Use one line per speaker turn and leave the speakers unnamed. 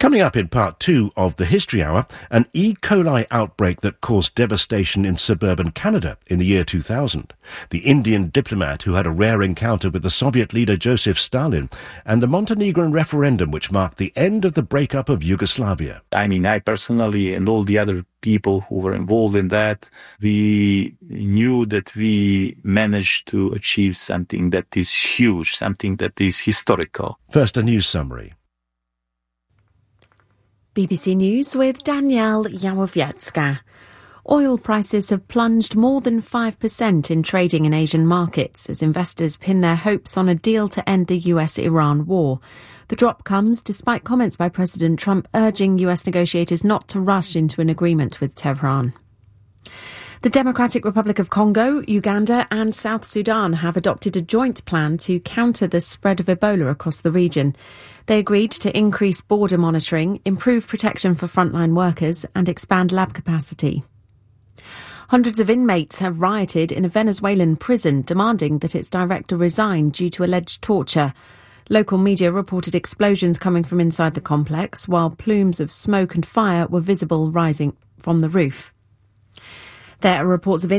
Coming up in part 2 of the History Hour, an E. coli outbreak that caused devastation in suburban Canada in the year 2000, the Indian diplomat who had a rare encounter with the Soviet leader Joseph Stalin, and the Montenegrin referendum which marked the end of the breakup of Yugoslavia.
I personally and all the other people who were involved in that, we knew that we managed to achieve something that is huge, something that is historical.
First, a news summary.
BBC News with Danielle Yawowiecka. Oil prices have plunged more than 5% in trading in Asian markets as investors pin their hopes on a deal to end the US-Iran war. The drop comes despite comments by President Trump urging US negotiators not to rush into an agreement with Tehran. The Democratic Republic of Congo, Uganda and South Sudan have adopted a joint plan to counter the spread of Ebola across the region. They agreed to increase border monitoring, improve protection for frontline workers and expand lab capacity. Hundreds of inmates have rioted in a Venezuelan prison demanding that its director resign due to alleged torture. Local media reported explosions coming from inside the complex, while plumes of smoke and fire were visible rising from the roof. There are reports of